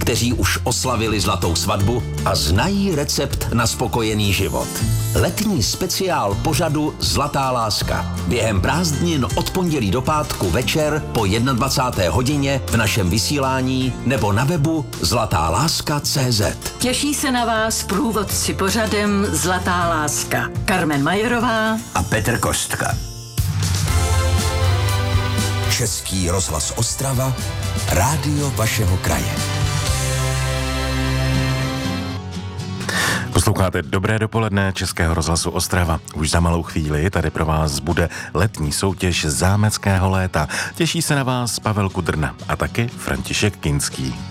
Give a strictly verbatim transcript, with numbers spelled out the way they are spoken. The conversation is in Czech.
kteří už oslavili zlatou svatbu a znají recept na spokojený život. Letní speciál pořadu Zlatá láska. Během prázdnin od pondělí do pátku večer po dvacáté jedné hodině v našem vysílání nebo na webu zlatá láska tečka cé zet. Těší se na vás průvodci pořadem Zlatá láska. Carmen Majerová a Petr Kostka. Český rozhlas Ostrava, rádio vašeho kraje. Posloucháte Dobré dopoledne Českého rozhlasu Ostrava. Už za malou chvíli tady pro vás bude letní soutěž zámeckého léta. Těší se na vás Pavel Kudrna a taky František Kinský.